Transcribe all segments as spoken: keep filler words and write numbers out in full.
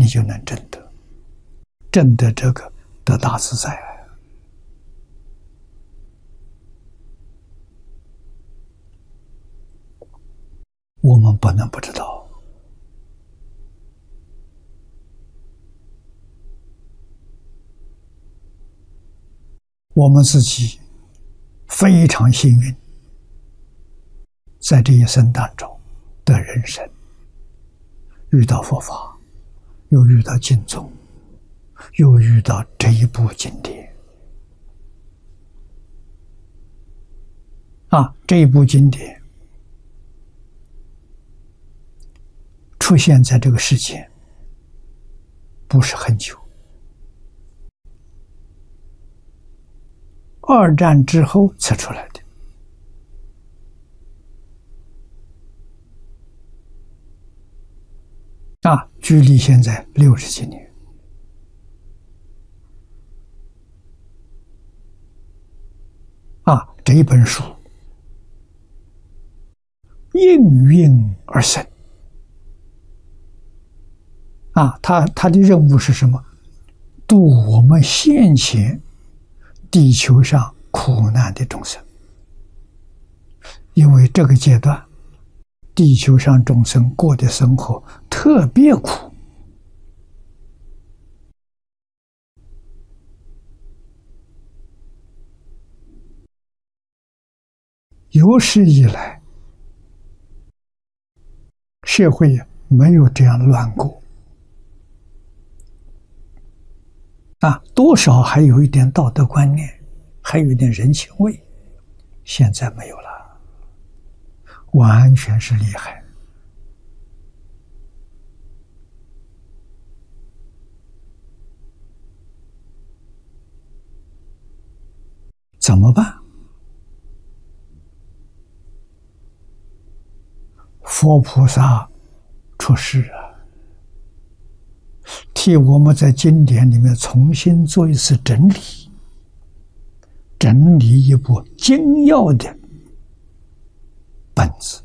你就能证得，证得这个得大自在。我们不能不知道。我们自己非常幸运，在这一生当中的人生，遇到佛法，又遇到经宗，又遇到这一部经典啊！这一部经典出现在这个世间不是很久，二战之后才出来的啊，距离现在六十几年啊，这一本书应运而生啊，他他的任务是什么？度我们现前地球上苦难的众生，因为这个阶段地球上众生过的生活特别苦，有史以来社会没有这样乱过啊，多少还有一点道德观念，还有一点人情味，现在没有了，完全是厉害。怎么办？佛菩萨出世啊，替我们在经典里面重新做一次整理，整理一部精要的本子，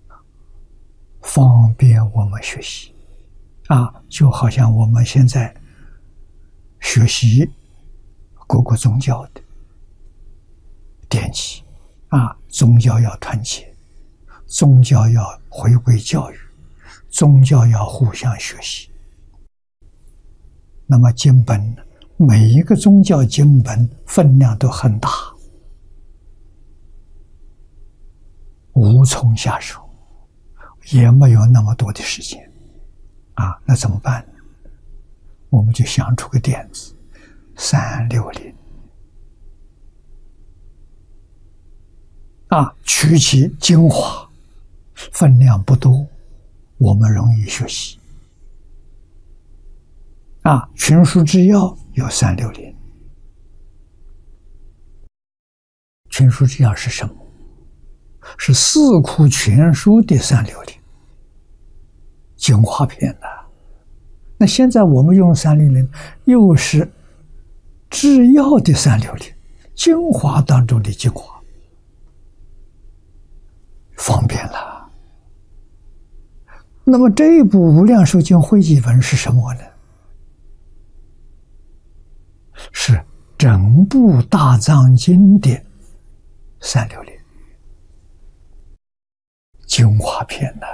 方便我们学习啊，就好像我们现在学习各个宗教的典籍啊，宗教要团结，宗教要回归教育，宗教要互相学习。那么经本，每一个宗教经本分量都很大，无从下手，也没有那么多的时间啊，那怎么办呢？我们就想出个点子，三六零啊，取其精华，分量不多，我们容易学习啊。群书治要有三六零，群书治要是什么？是四库全书的三六零精华篇的。那现在我们用三六零，又是治要的三六零，精华当中的精华。方便了。那么这一部《无量寿经汇集本》是什么呢？是整部大藏经的三六零精华篇呢。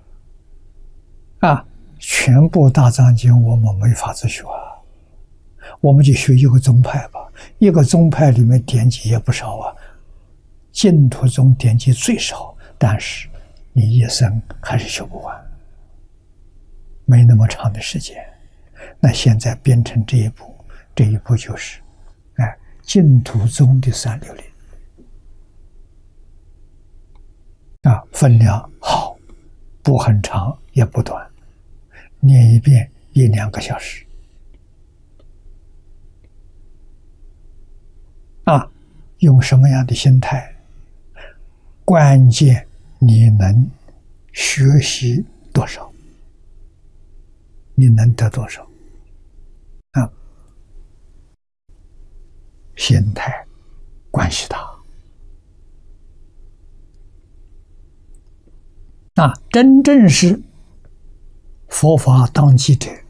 啊，全部大藏经我们没法子学啊，我们就学一个宗派吧。一个宗派里面典籍也不少啊，净土宗典籍最少，但是你一生还是学不完，没那么长的时间。那现在变成这一步，这一步就是哎，净土宗的三六零啊，分量好，不很长也不短，念一遍一两个小时啊。用什么样的心态？关键你能学习多少，你能得多少啊？心态关系大啊！真正是佛法当机者，